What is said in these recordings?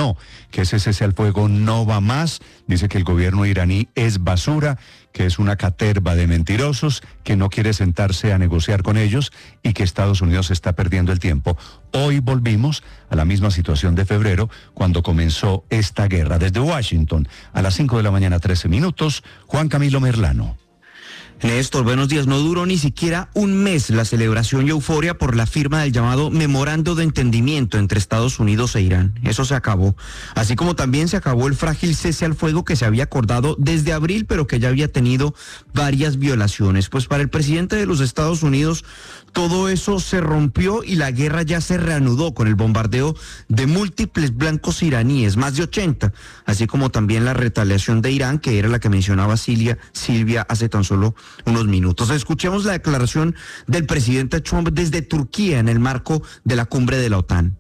no, que ese cese al fuego no va más, dice que el gobierno iraní es basura, que es una caterva de mentirosos, que no quiere sentarse a negociar con ellos y que Estados Unidos está perdiendo el tiempo. Hoy volvimos a la misma situación de febrero, cuando comenzó esta guerra. Desde Washington, a las 5 de la mañana, 13 minutos, Juan Camilo Merlano. Néstor, buenos días. No duró ni siquiera un mes la celebración y euforia por la firma del llamado Memorando de Entendimiento entre Estados Unidos e Irán. Eso se acabó. Así como también se acabó el frágil cese al fuego que se había acordado desde abril, pero que ya había tenido varias violaciones. Pues para el presidente de los Estados Unidos, todo eso se rompió y la guerra ya se reanudó con el bombardeo de múltiples blancos iraníes, más de 80, así como también la retaliación de Irán, que era la que mencionaba Silvia hace tan solo unos minutos. Escuchemos la declaración del presidente Trump desde Turquía en el marco de la cumbre de la OTAN.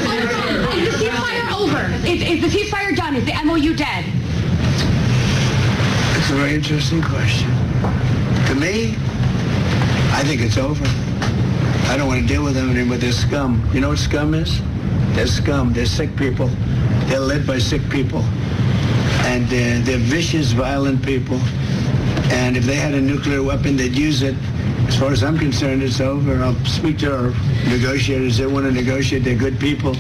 Is the ceasefire done? Is the MOU dead? It's a very interesting question. To me, I think it's over. I don't want to deal with them anymore. They're scum. You know what scum is? They're scum. They're sick people. They're led by sick people. And they're vicious, violent people. And if they had a nuclear weapon, they'd use it. As far as I'm concerned, it's over. I'll speak to our negotiators. They want to negotiate. They're good people.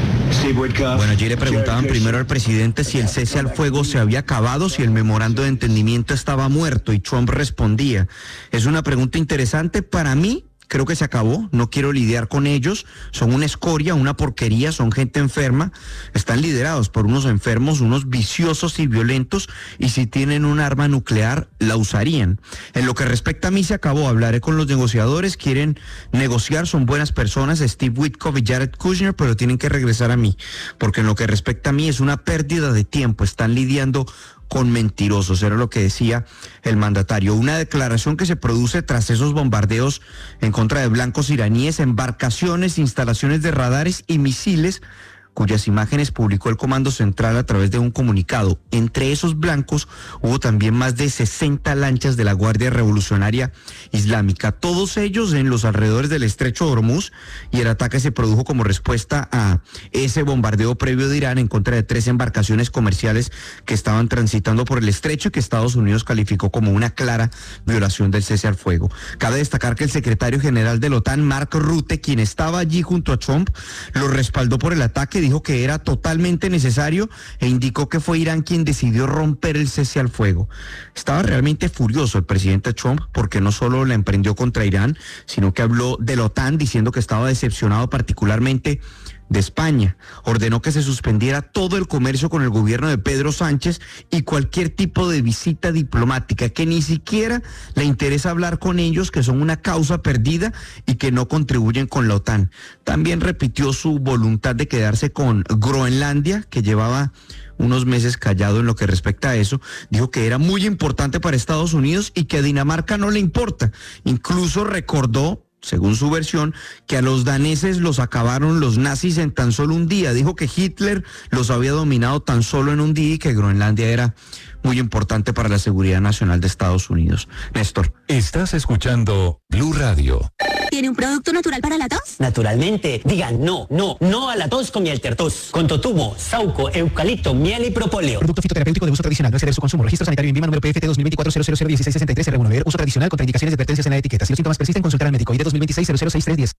Bueno, allí le preguntaban primero al presidente si el cese al fuego se había acabado, si el memorando de entendimiento estaba muerto, y Trump respondía: es una pregunta interesante. Para mí, creo que se acabó, no quiero lidiar con ellos, son una escoria, una porquería, son gente enferma, están liderados por unos enfermos, unos viciosos y violentos, y si tienen un arma nuclear, la usarían. En lo que respecta a mí, se acabó, hablaré con los negociadores, quieren negociar, son buenas personas, Steve Witkoff y Jared Kushner, pero tienen que regresar a mí, porque en lo que respecta a mí es una pérdida de tiempo, están lidiando con mentirosos, era lo que decía el mandatario. Una declaración que se produce tras esos bombardeos en contra de blancos iraníes, embarcaciones, instalaciones de radares y misiles, cuyas imágenes publicó el Comando Central a través de un comunicado. Entre esos blancos hubo también más de 60 lanchas de la Guardia Revolucionaria Islámica, todos ellos en los alrededores del Estrecho de Hormuz, y el ataque se produjo como respuesta a ese bombardeo previo de Irán en contra de 3 embarcaciones comerciales que estaban transitando por el estrecho y que Estados Unidos calificó como una clara violación del cese al fuego. Cabe destacar que el secretario general de la OTAN, Mark Rutte, quien estaba allí junto a Trump, lo respaldó por el ataque, dijo que era totalmente necesario e indicó que fue Irán quien decidió romper el cese al fuego. Estaba realmente furioso el presidente Trump porque no solo la emprendió contra Irán, sino que habló de la OTAN diciendo que estaba decepcionado particularmente de España. Ordenó que se suspendiera todo el comercio con el gobierno de Pedro Sánchez y cualquier tipo de visita diplomática, que ni siquiera le interesa hablar con ellos, que son una causa perdida y que no contribuyen con la OTAN. También repitió su voluntad de quedarse con Groenlandia, que llevaba unos meses callado en lo que respecta a eso. Dijo que era muy importante para Estados Unidos y que a Dinamarca no le importa. Incluso recordó, según su versión, que a los daneses los acabaron los nazis en tan solo un día. Dijo que Hitler los había dominado tan solo en un día y que Groenlandia era muy importante para la seguridad nacional de Estados Unidos. Néstor. Estás escuchando Blue Radio. ¿Tiene un producto natural para la tos? Naturalmente. Digan no a la tos con Mieltertos. Con totumo, sauco, eucalipto, miel y propóleo. Producto fitoterapéutico de uso tradicional, no exceder su consumo. Registro sanitario INVIMA número PFT 2024-001663-R1. Ver uso tradicional, contraindicaciones y advertencias en la etiqueta. Si los síntomas persisten, consultar al médico. ID 2026-006310.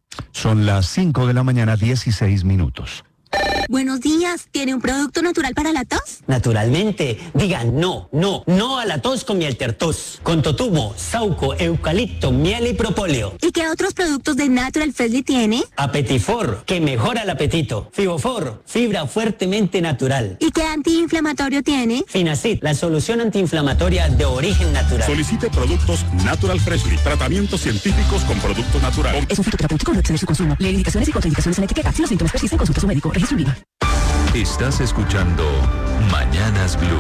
Son las 5 de la mañana, 16 minutos. Buenos días, ¿tiene un producto natural para la tos? Naturalmente. Digan no a la tos con Mieltertos. Con totumo, sauco, eucalipto, miel y propóleo. ¿Y qué otros productos de Natural Freshly tiene? Apetifor, que mejora el apetito. Fibofor, fibra fuertemente natural. ¿Y qué antiinflamatorio tiene? Finacid, la solución antiinflamatoria de origen natural. Solicite productos Natural Freshly, tratamientos científicos con productos naturales. Es un fitoterapéutico, no exceder su consumo. Lee indicaciones y contraindicaciones en la etiqueta. Si los síntomas persisten, consulta a su médico. Registro INVIMA. Estás escuchando Mañanas Blue.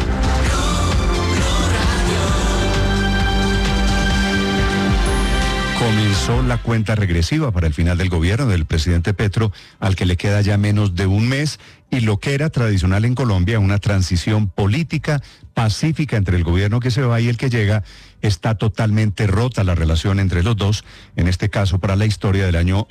Comenzó la cuenta regresiva para el final del gobierno del presidente Petro, al que le queda ya menos de un mes, y lo que era tradicional en Colombia, una transición política pacífica entre el gobierno que se va y el que llega, está totalmente rota la relación entre los dos, en este caso para la historia del año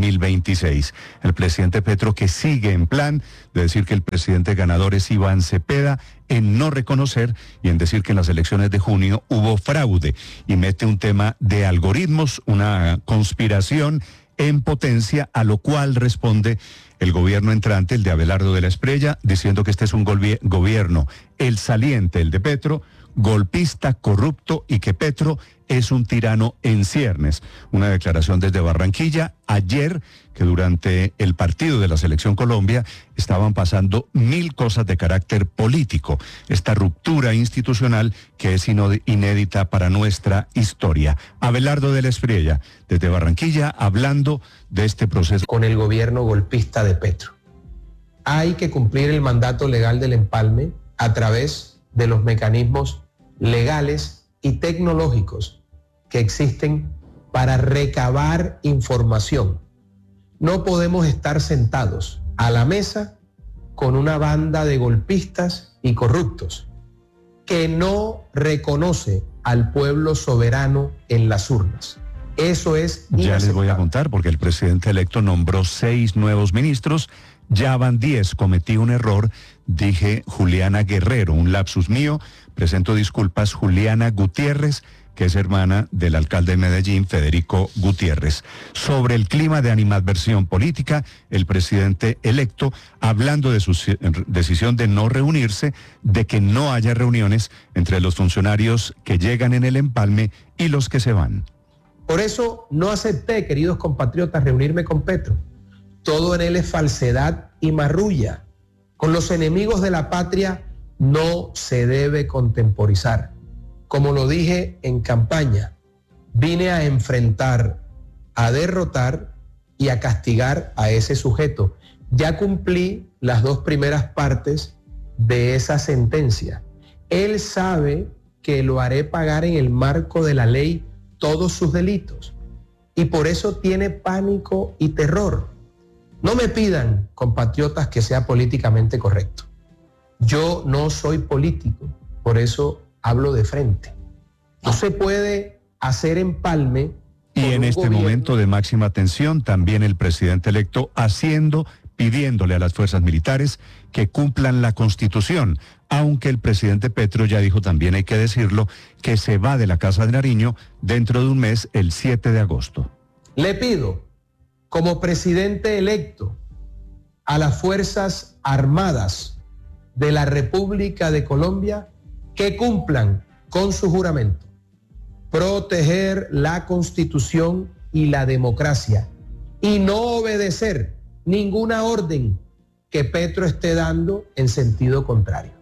2026. El presidente Petro, que sigue en plan de decir que el presidente ganador es Iván Cepeda, en no reconocer y en decir que en las elecciones de junio hubo fraude, y mete un tema de algoritmos, una conspiración en potencia, a lo cual responde el gobierno entrante, el de Abelardo de la Espriella, diciendo que este es un gobierno, el saliente, el de Petro, golpista, corrupto, y que Petro es un tirano en ciernes. Una declaración desde Barranquilla ayer, que durante el partido de la Selección Colombia estaban pasando 1000 cosas de carácter político. Esta ruptura institucional que es inédita para nuestra historia. Abelardo de la Espriella, desde Barranquilla, hablando de este proceso. Con el gobierno golpista de Petro. Hay que cumplir el mandato legal del empalme a través de los mecanismos legales y tecnológicos que existen para recabar información. No podemos estar sentados a la mesa con una banda de golpistas y corruptos que no reconoce al pueblo soberano en las urnas. Eso es inaceptable. Ya les voy a contar, porque el presidente electo nombró 6 nuevos ministros, ya van 10. Cometí un error, dije Juliana Guerrero, un lapsus mío. Presento disculpas, Juliana Gutiérrez, que es hermana del alcalde de Medellín, Federico Gutiérrez. Sobre el clima de animadversión política, el presidente electo, hablando de su decisión de no reunirse, de que no haya reuniones entre los funcionarios que llegan en el empalme y los que se van. Por eso no acepté, queridos compatriotas, reunirme con Petro. Todo en él es falsedad y marrulla. Con los enemigos de la patria no se debe contemporizar. Como lo dije en campaña, vine a enfrentar, a derrotar y a castigar a ese sujeto. Ya cumplí las 2 primeras partes de esa sentencia. Él sabe que lo haré pagar en el marco de la ley todos sus delitos, y por eso tiene pánico y terror. No me pidan, compatriotas, que sea políticamente correcto. Yo no soy político, por eso hablo de frente. No se puede hacer empalme. Y en este momento de máxima tensión, también el presidente electo pidiéndole a las fuerzas militares que cumplan la Constitución, aunque el presidente Petro ya dijo, también hay que decirlo, que se va de la Casa de Nariño dentro de un mes, el 7 de agosto. Le pido, como presidente electo, a las Fuerzas Armadas de la República de Colombia que cumplan con su juramento: proteger la Constitución y la democracia, y no obedecer ninguna orden que Petro esté dando en sentido contrario.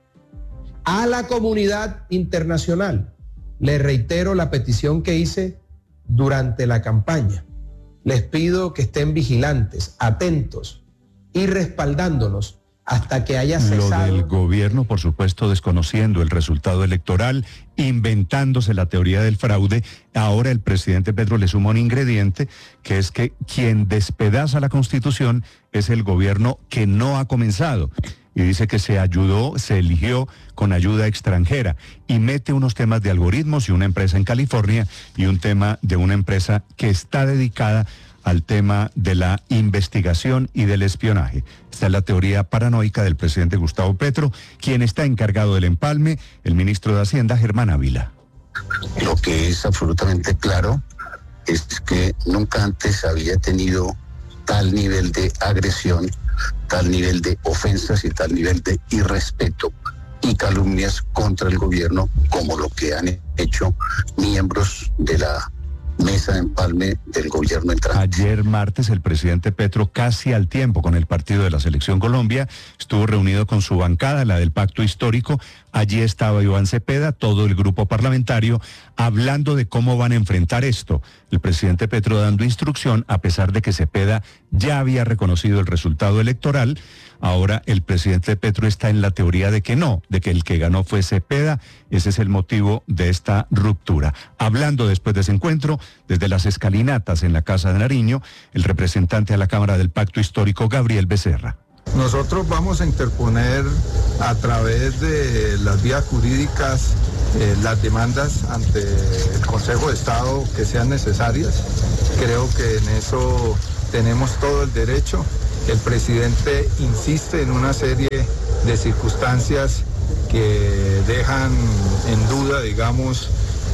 A la comunidad internacional le reitero la petición que hice durante la campaña. Les pido que estén vigilantes, atentos y respaldándonos hasta que haya cesado. Lo del gobierno, por supuesto, desconociendo el resultado electoral, inventándose la teoría del fraude. Ahora el presidente Petro le suma un ingrediente, que es que quien despedaza la Constitución es el gobierno que no ha comenzado. Y dice que se eligió con ayuda extranjera, y mete unos temas de algoritmos y una empresa en California y un tema de una empresa que está dedicada al tema de la investigación y del espionaje. Esta es la teoría paranoica del presidente Gustavo Petro, quien está encargado del empalme, el ministro de Hacienda, Germán Ávila. Lo que es absolutamente claro es que nunca antes había tenido tal nivel de agresión, tal nivel de ofensas y tal nivel de irrespeto y calumnias contra el gobierno como lo que han hecho miembros de la mesa de empalme del gobierno entrante. Ayer martes el presidente Petro, casi al tiempo con el partido de la Selección Colombia, estuvo reunido con su bancada, la del Pacto Histórico. Allí estaba Iván Cepeda, todo el grupo parlamentario, hablando de cómo van a enfrentar esto. El presidente Petro dando instrucción, a pesar de que Cepeda ya había reconocido el resultado electoral. Ahora el presidente Petro está en la teoría de que no, de que el que ganó fue Cepeda. Ese es el motivo de esta ruptura. Hablando después de ese encuentro, desde las escalinatas en la Casa de Nariño, el representante a la Cámara del Pacto Histórico, Gabriel Becerra. Nosotros vamos a interponer a través de las vías jurídicas las demandas ante el Consejo de Estado que sean necesarias. Creo que en eso tenemos todo el derecho. El presidente insiste en una serie de circunstancias que dejan en duda, digamos,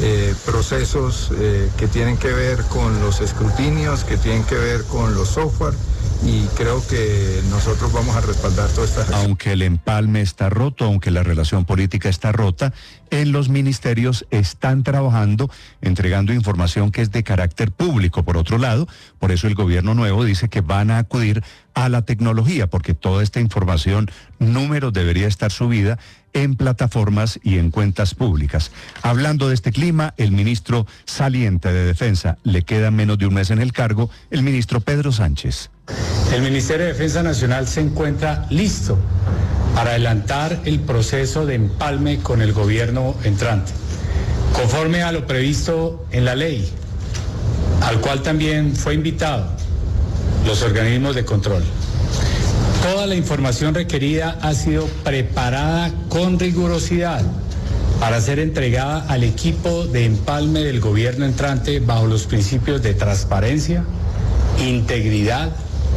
procesos que tienen que ver con los escrutinios, que tienen que ver con los software, y creo que nosotros vamos a respaldar todas estas. Aunque el empalme está roto, aunque la relación política está rota, en los ministerios están trabajando, entregando información que es de carácter público. Por otro lado, por eso el gobierno nuevo dice que van a acudir a la tecnología, porque toda esta información, números, debería estar subida en plataformas y en cuentas públicas. Hablando de este clima, el ministro saliente de Defensa, le queda menos de un mes en el cargo, el ministro Pedro Sánchez. El Ministerio de Defensa Nacional se encuentra listo para adelantar el proceso de empalme con el gobierno entrante, conforme a lo previsto en la ley, al cual también fue invitado los organismos de control. Toda la información requerida ha sido preparada con rigurosidad para ser entregada al equipo de empalme del gobierno entrante bajo los principios de transparencia, integridad,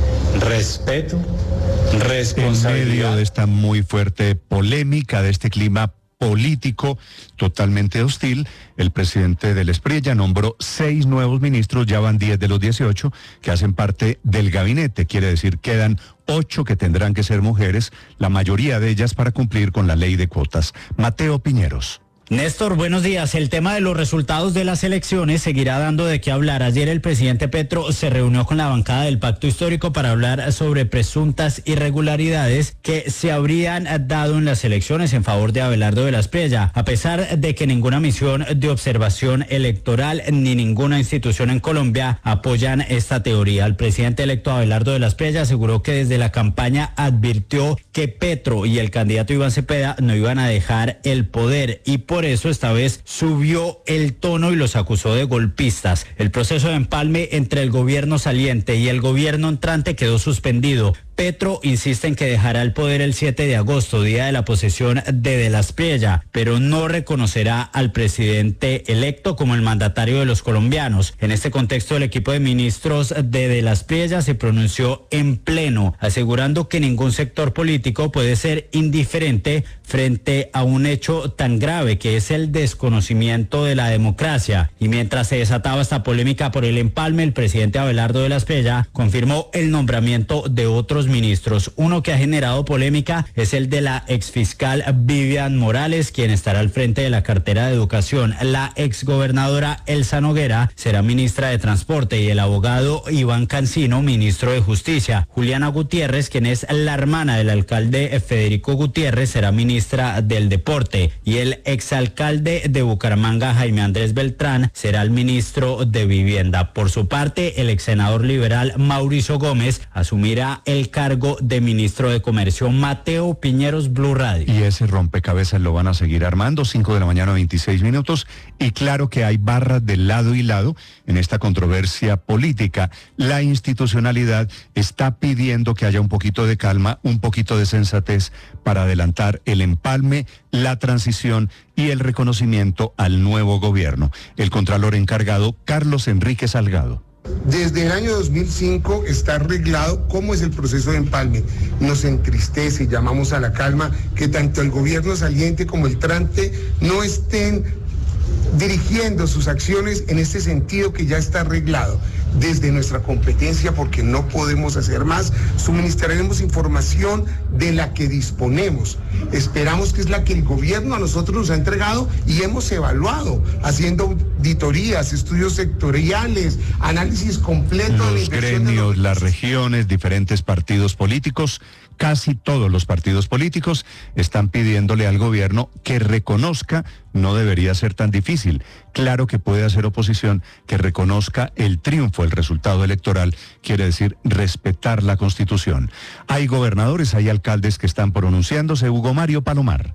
respeto, responsabilidad. En medio de esta muy fuerte polémica, de este clima político totalmente hostil, el presidente del Espriella nombró 6 nuevos ministros, ya van 10 de los 18 que hacen parte del gabinete, quiere decir quedan 8 que tendrán que ser mujeres, la mayoría de ellas para cumplir con la ley de cuotas. Mateo Piñeros. Néstor, buenos días. El tema de los resultados de las elecciones seguirá dando de qué hablar. Ayer el presidente Petro se reunió con la bancada del Pacto Histórico para hablar sobre presuntas irregularidades que se habrían dado en las elecciones en favor de Abelardo de la Espriella. A pesar de que ninguna misión de observación electoral ni ninguna institución en Colombia apoyan esta teoría, el presidente electo Abelardo de la Espriella aseguró que desde la campaña advirtió que Petro y el candidato Iván Cepeda no iban a dejar el poder y por eso esta vez subió el tono y los acusó de golpistas. El proceso de empalme entre el gobierno saliente y el gobierno entrante quedó suspendido. Petro insiste en que dejará el poder el 7 de agosto, día de la posesión de la Espriella, pero no reconocerá al presidente electo como el mandatario de los colombianos. En este contexto, el equipo de ministros de la Espriella se pronunció en pleno, asegurando que ningún sector político puede ser indiferente frente a un hecho tan grave que es el desconocimiento de la democracia. Y mientras se desataba esta polémica por el empalme, el presidente Abelardo de la Espriella confirmó el nombramiento de otros ministros. Uno que ha generado polémica es el de la exfiscal Vivian Morales, quien estará al frente de la cartera de Educación. La exgobernadora Elsa Noguera será ministra de Transporte y el abogado Iván Cancino, ministro de Justicia. Juliana Gutiérrez, quien es la hermana del alcalde Federico Gutiérrez, será ministra del Deporte y el exalcalde de Bucaramanga, Jaime Andrés Beltrán, será el ministro de Vivienda. Por su parte, el exsenador liberal Mauricio Gómez asumirá el cargo de ministro de Comercio. Mateo Piñeros, Blue Radio. Y ese rompecabezas lo van a seguir armando, 5 de la mañana, 26 minutos. Y claro que hay barras de lado y lado en esta controversia política. La institucionalidad está pidiendo que haya un poquito de calma, un poquito de sensatez para adelantar el empalme, la transición y el reconocimiento al nuevo gobierno. El contralor encargado, Carlos Enrique Salgado. Desde el año 2005 está arreglado cómo es el proceso de empalme. Nos entristece y llamamos a la calma que tanto el gobierno saliente como el entrante no estén dirigiendo sus acciones en este sentido que ya está arreglado. Desde nuestra competencia, porque no podemos hacer más, suministraremos información de la que disponemos. Esperamos que es la que el gobierno a nosotros nos ha entregado y hemos evaluado, haciendo auditorías, estudios sectoriales, análisis completo. Los gremios, las regiones, diferentes partidos políticos, casi todos los partidos políticos están pidiéndole al gobierno que reconozca, no debería ser tan difícil, claro que puede hacer oposición, que reconozca el triunfo, el resultado electoral, quiere decir respetar la Constitución. Hay gobernadores, hay alcaldes que están pronunciándose. Hugo Mario Palomar.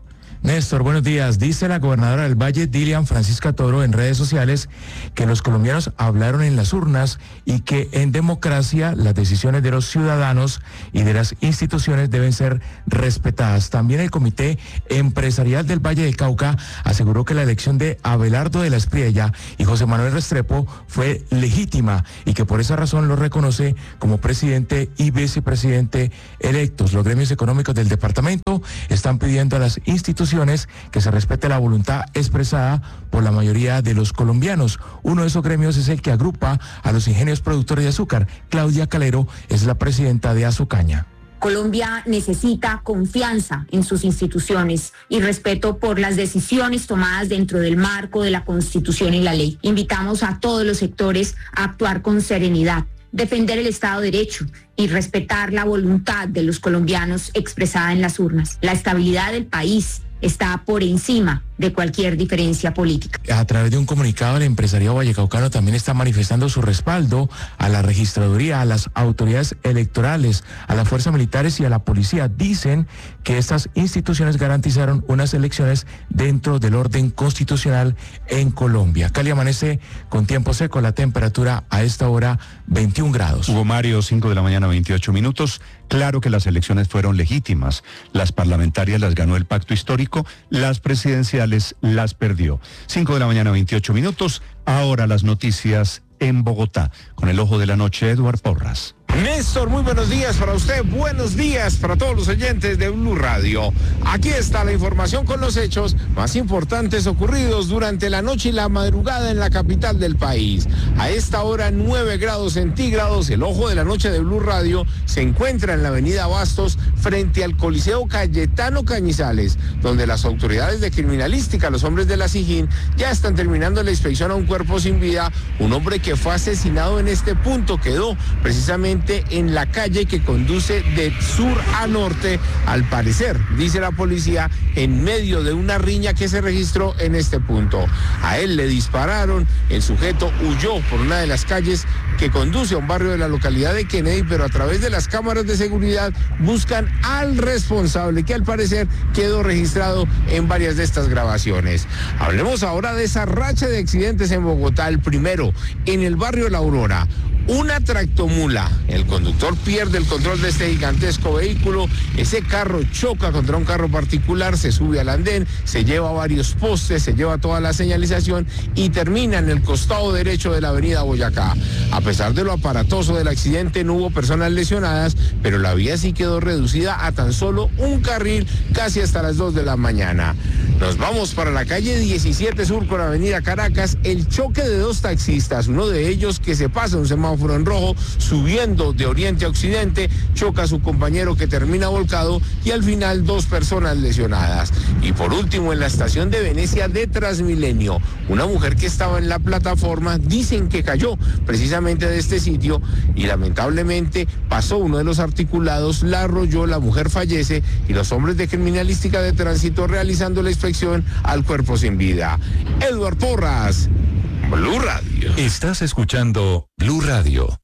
Néstor, buenos días. Dice la gobernadora del Valle, Dilian Francisca Toro, en redes sociales que los colombianos hablaron en las urnas y que en democracia las decisiones de los ciudadanos y de las instituciones deben ser respetadas. También el Comité Empresarial del Valle del Cauca aseguró que la elección de Abelardo de la Espriella y José Manuel Restrepo fue legítima y que por esa razón lo reconoce como presidente y vicepresidente electos. Los gremios económicos del departamento están pidiendo a las instituciones que se respete la voluntad expresada por la mayoría de los colombianos. Uno de esos gremios es el que agrupa a los ingenios productores de azúcar. Claudia Calero es la presidenta de Azucaña. Colombia necesita confianza en sus instituciones y respeto por las decisiones tomadas dentro del marco de la Constitución y la ley. Invitamos a todos los sectores a actuar con serenidad, defender el Estado de Derecho y respetar la voluntad de los colombianos expresada en las urnas. La estabilidad del país está por encima de cualquier diferencia política. A través de un comunicado, el empresariado vallecaucano también está manifestando su respaldo a la registraduría, a las autoridades electorales, a las fuerzas militares y a la policía. Dicen que estas instituciones garantizaron unas elecciones dentro del orden constitucional en Colombia. Cali amanece con tiempo seco, la temperatura a esta hora 21 grados. Hugo Mario, 5 de la mañana, 28 minutos. Claro que las elecciones fueron legítimas. Las parlamentarias las ganó el pacto histórico, las presidenciales las perdió. 5 de la mañana, 28 minutos. Ahora las noticias en Bogotá. Con el ojo de la noche, Eduard Porras. Néstor, muy buenos días para usted, buenos días para todos los oyentes de Blue Radio. Aquí está la información con los hechos más importantes ocurridos durante la noche y la madrugada en la capital del país. A esta hora 9 grados centígrados, el ojo de la noche de Blue Radio se encuentra en la avenida Bastos frente al Coliseo Cayetano Cañizales, donde las autoridades de criminalística, los hombres de la SIJIN, ya están terminando la inspección a un cuerpo sin vida. Un hombre que fue asesinado en este punto quedó precisamente en la calle que conduce de sur a norte, al parecer, dice la policía, en medio de una riña que se registró en este punto. A él le dispararon, el sujeto huyó por una de las calles que conduce a un barrio de la localidad de Kennedy, pero a través de las cámaras de seguridad buscan al responsable, que al parecer quedó registrado en varias de estas grabaciones. Hablemos ahora de esa racha de accidentes en Bogotá. El primero, en el barrio La Aurora. Una tractomula, el conductor pierde el control de este gigantesco vehículo, ese carro choca contra un carro particular, se sube al andén, se lleva varios postes, se lleva toda la señalización y termina en el costado derecho de la avenida Boyacá. A pesar de lo aparatoso del accidente, no hubo personas lesionadas, pero la vía sí quedó reducida a tan solo un carril casi hasta las 2 de la mañana. Nos vamos para la calle 17 Sur con avenida Caracas, el choque de dos taxistas, uno de ellos que se pasa un semáforo en rojo, subiendo de oriente a occidente, choca a su compañero que termina volcado y al final 2 personas lesionadas. Y por último, en la estación de Venecia de Transmilenio, una mujer que estaba en la plataforma, dicen que cayó precisamente de este sitio y lamentablemente pasó uno de los articulados, la arrolló, la mujer fallece y los hombres de criminalística de tránsito realizando la inspección al cuerpo sin vida. Eduard Porras, Blue Radio. Estás escuchando Blue Radio.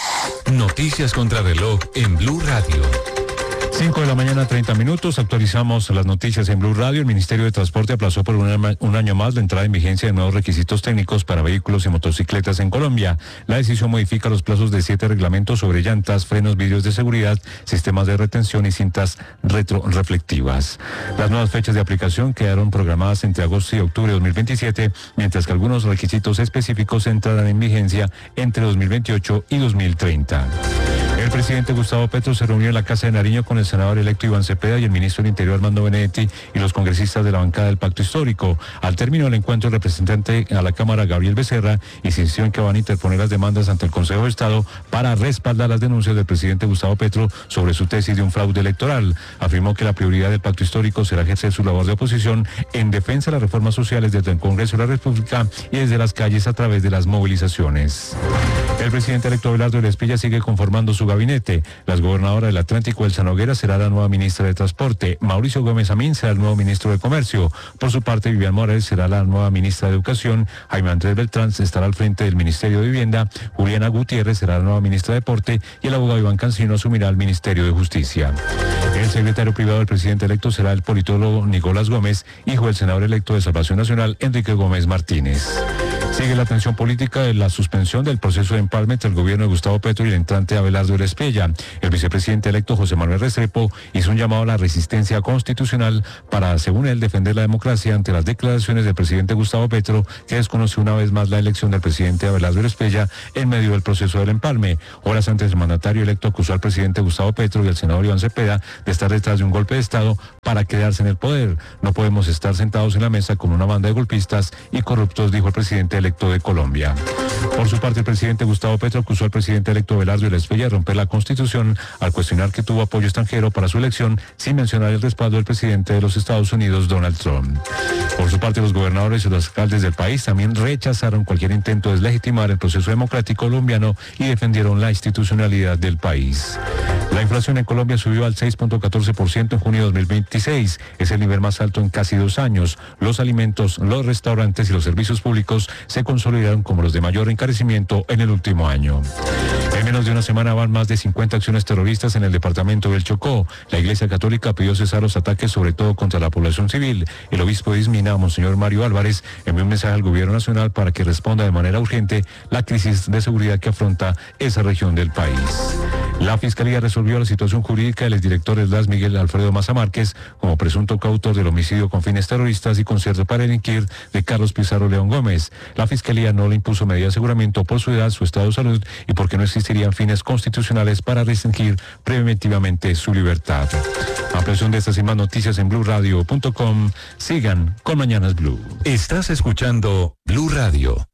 Noticias contra reloj en Blue Radio. 5 de la mañana, 30 minutos. Actualizamos las noticias en Blue Radio. El Ministerio de Transporte aplazó por un año más la entrada en vigencia de nuevos requisitos técnicos para vehículos y motocicletas en Colombia. La decisión modifica los plazos de 7 reglamentos sobre llantas, frenos, vidrios de seguridad, sistemas de retención y cintas retroreflectivas. Las nuevas fechas de aplicación quedaron programadas entre agosto y octubre de 2027, mientras que algunos requisitos específicos entrarán en vigencia entre 2028 y 2030. El presidente Gustavo Petro se reunió en la Casa de Nariño con el senador electo Iván Cepeda y el ministro del Interior Armando Benedetti y los congresistas de la bancada del Pacto Histórico. Al término del encuentro, el representante a la Cámara, Gabriel Becerra, insistió en que van a interponer las demandas ante el Consejo de Estado para respaldar las denuncias del presidente Gustavo Petro sobre su tesis de un fraude electoral. Afirmó que la prioridad del Pacto Histórico será ejercer su labor de oposición en defensa de las reformas sociales desde el Congreso de la República y desde las calles a través de las movilizaciones. El presidente electo Abelardo de la Espriella sigue conformando su gabinete gabinete. Las gobernadoras del Atlántico, Elsa Noguera, será la nueva ministra de Transporte. Mauricio Gómez Amín será el nuevo ministro de Comercio. Por su parte, Vivian Morales será la nueva ministra de Educación. Jaime Andrés Beltrán estará al frente del Ministerio de Vivienda. Juliana Gutiérrez será la nueva ministra de Deporte y el abogado Iván Cancino asumirá el Ministerio de Justicia. El secretario privado del presidente electo será el politólogo Nicolás Gómez, hijo del senador electo de Salvación Nacional, Enrique Gómez Martínez. Sigue la tensión política de la suspensión del proceso de empalme entre el gobierno de Gustavo Petro y el entrante Abelardo Elespella. El vicepresidente electo José Manuel Restrepo hizo un llamado a la resistencia constitucional para, según él, defender la democracia ante las declaraciones del presidente Gustavo Petro, que desconoció una vez más la elección del presidente Abelardo Elespella en medio del proceso del empalme. Horas antes, el mandatario electo acusó al presidente Gustavo Petro y al senador Iván Cepeda de estar detrás de un golpe de Estado para quedarse en el poder. No podemos estar sentados en la mesa con una banda de golpistas y corruptos, dijo el presidente electo de Colombia. Por su parte, el presidente Gustavo Petro acusó al presidente electo Abelardo Elespella de romper la Constitución al cuestionar que tuvo apoyo extranjero para su elección, sin mencionar el respaldo del presidente de los Estados Unidos, Donald Trump. Por su parte, los gobernadores y los alcaldes del país también rechazaron cualquier intento de deslegitimar el proceso democrático colombiano y defendieron la institucionalidad del país. La inflación en Colombia subió al 6.14% en junio de 2026. Es el nivel más alto en casi 2 años. Los alimentos, los restaurantes y los servicios públicos se consolidaron como los de mayor encarecimiento en el último año. En menos de una semana van más de 50 acciones terroristas en el departamento del Chocó. La Iglesia Católica pidió cesar los ataques, sobre todo contra la población civil. El obispo de Ismina, Monseñor Mario Álvarez, envió un mensaje al gobierno nacional para que responda de manera urgente la crisis de seguridad que afronta esa región del país. La Fiscalía resolvió la situación jurídica del exdirector del DAS, Miguel Alfredo Maza Márquez, como presunto coautor del homicidio con fines terroristas y concierto para delinquir de Carlos Pizarro León Gómez. La Fiscalía no le impuso medida de aseguramiento por su edad, su estado de salud y porque no existirían fines constitucionales para restringir preventivamente su libertad. Ampliación de estas y más noticias en blurradio.com. Sigan con Mañanas Blue. Estás escuchando Blue Radio.